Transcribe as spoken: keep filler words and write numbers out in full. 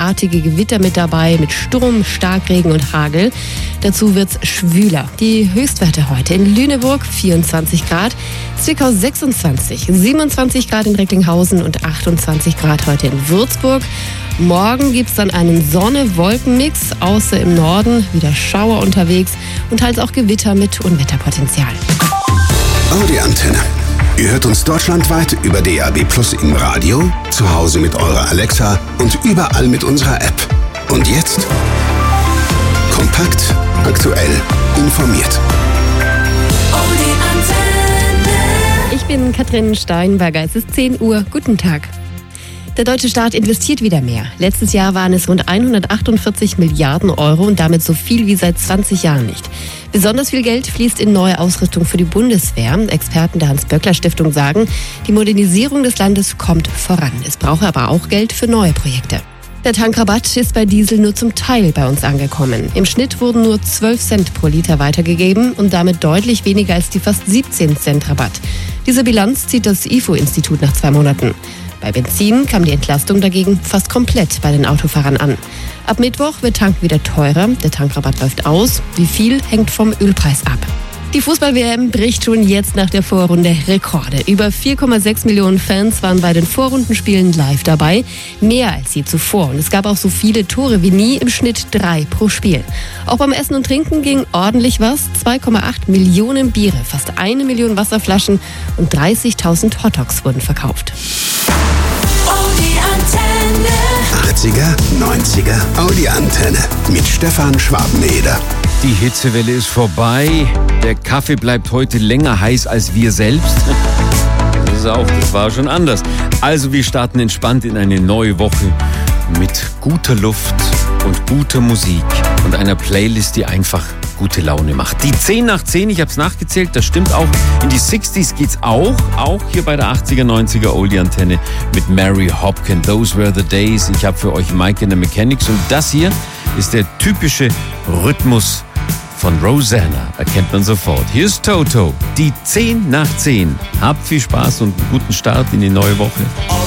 orkanartige Gewitter mit dabei, mit Sturm, Starkregen und Hagel. Dazu wird's schwüler. Die Höchstwerte heute in Lüneburg vierundzwanzig Grad, Zwickau sechsundzwanzig, siebenundzwanzig Grad in Recklinghausen und achtundzwanzig Grad heute in Würzburg. Morgen gibt's dann einen Sonne-Wolken-Mix, außer im Norden wieder Schauer unterwegs und teils auch Gewitter mit Unwetterpotenzial. Audi Antenne. Ihr hört uns deutschlandweit über D A B Plus im Radio, zu Hause mit eurer Alexa und überall mit unserer App. Und jetzt kompakt, aktuell, informiert. Audi Antenne. Ich bin Katrin Steinberger, es ist zehn Uhr. Guten Tag. Der deutsche Staat investiert wieder mehr. Letztes Jahr waren es rund hundertachtundvierzig Milliarden Euro und damit so viel wie seit zwanzig Jahren nicht. Besonders viel Geld fließt in neue Ausrüstung für die Bundeswehr. Experten der Hans-Böckler-Stiftung sagen, die Modernisierung des Landes kommt voran. Es brauche aber auch Geld für neue Projekte. Der Tankrabatt ist bei Diesel nur zum Teil bei uns angekommen. Im Schnitt wurden nur zwölf Cent pro Liter weitergegeben und damit deutlich weniger als die fast siebzehn Cent Rabatt. Diese Bilanz zieht das I F O-Institut nach zwei Monaten. Bei Benzin kam die Entlastung dagegen fast komplett bei den Autofahrern an. Ab Mittwoch wird Tanken wieder teurer, der Tankrabatt läuft aus. Wie viel, hängt vom Ölpreis ab. Die Fußball-W M bricht schon jetzt nach der Vorrunde Rekorde. Über vier Komma sechs Millionen Fans waren bei den Vorrundenspielen live dabei. Mehr als je zuvor. Und es gab auch so viele Tore wie nie, im Schnitt drei pro Spiel. Auch beim Essen und Trinken ging ordentlich was. zwei Komma acht Millionen Biere, fast eine Million Wasserflaschen und dreißigtausend Hotdogs wurden verkauft. Audi Antenne. achtziger, neunziger, Audi Antenne mit Stefan Schwabeneder. Die Hitzewelle ist vorbei. Der Kaffee bleibt heute länger heiß als wir selbst. Das ist auch, das war schon anders. Also wir starten entspannt in eine neue Woche mit guter Luft und guter Musik und einer Playlist, die einfach gute Laune macht. Die zehn nach zehn, ich habe es nachgezählt, das stimmt auch. In die sechziger geht's auch, auch hier bei der achtziger, neunziger Oldie Antenne mit Mary Hopkin. Those were the days. Ich habe für euch Mike and the Mechanics und das hier ist der typische Rhythmus von Rosanna, erkennt man sofort. Hier ist Toto, die zehn nach zehn. Habt viel Spaß und einen guten Start in die neue Woche.